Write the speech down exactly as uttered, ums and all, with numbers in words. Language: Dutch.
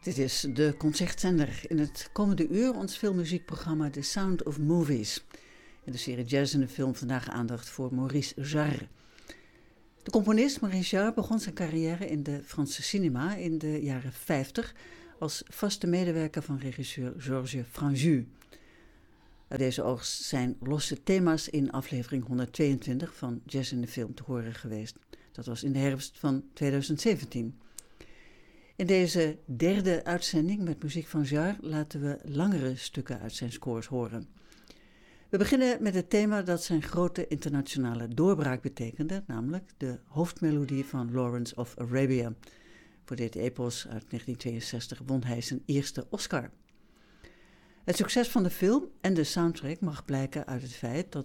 Dit is de Concertzender. In het komende uur ons filmmuziekprogramma The Sound of Movies. In de serie Jazz in de Film vandaag aandacht voor Maurice Jarre. De componist Maurice Jarre begon zijn carrière in de Franse cinema in de jaren vijftig als vaste medewerker van regisseur Georges Franju. Uit deze oogst zijn losse thema's in aflevering honderdtweeëntwintig van Jazz in de Film te horen geweest. Dat was in de herfst van tweeduizend zeventien. In deze derde uitzending met muziek van Jarre laten we langere stukken uit zijn scores horen. We beginnen met het thema dat zijn grote internationale doorbraak betekende, namelijk de hoofdmelodie van Lawrence of Arabia. Voor dit epos uit negentien tweeënzestig won hij zijn eerste Oscar. Het succes van de film en de soundtrack mag blijken uit het feit dat